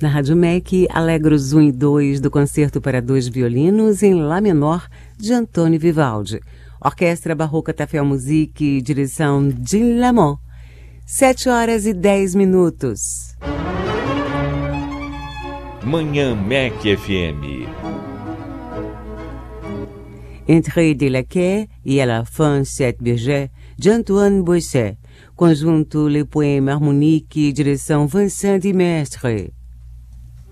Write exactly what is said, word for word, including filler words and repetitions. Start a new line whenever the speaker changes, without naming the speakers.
Na Rádio M E C, Allegros um e dois do Concerto para Dois Violinos em Lá menor, de Antônio Vivaldi. Orquestra Barroca Tafel Musique, direção de Lamont. Sete horas e dez minutos.
Manhã M E C F M.
Entrée de Laquais e à la fin Sept Berger, de Antoine Boisset. Conjunto Les Poèmes Harmoniques, direção Vincent Dimestre.